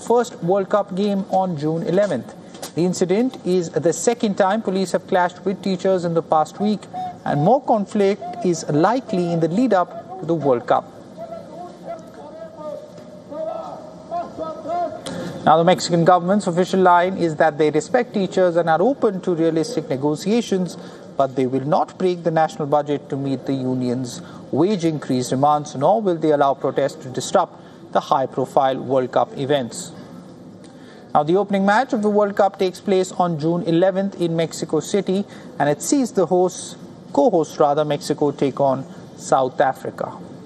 first World Cup game on June 11th. The incident is the second time police have clashed with teachers in the past week, and more conflict is likely in the lead-up to the World Cup. Now, the Mexican government's official line is that they respect teachers and are open to realistic negotiations, but they will not break the national budget to meet the union's wage increase demands, nor will they allow protests to disrupt the high-profile World Cup events. Now, the opening match of the World Cup takes place on June 11th in Mexico City, and it sees the co-host Mexico take on South Africa.